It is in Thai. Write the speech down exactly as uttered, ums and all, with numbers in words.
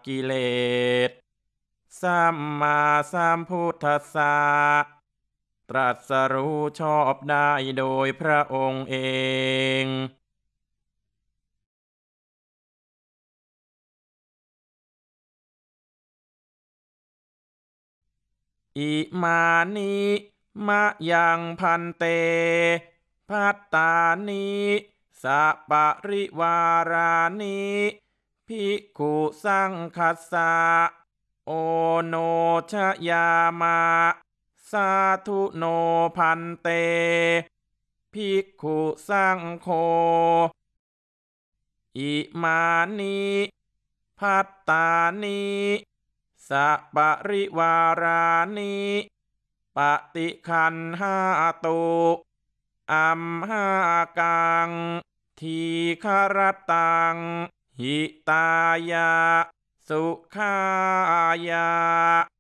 กิเลสสัมมาสัมพุทธัสสะตรัสรู้ชอบได้โดยพระองค์เองอิมานิมะยังพันเตพัตตานิสัปปริวารานิภิกขุสังคัสสะโอโนชยามะสาธุโนพันเตภิกขุสังโฆอิมานิพัตตานิสัปปริวารานิปฏิคันหาตุอัมหากังทีคารตังหิตายะสุขายะ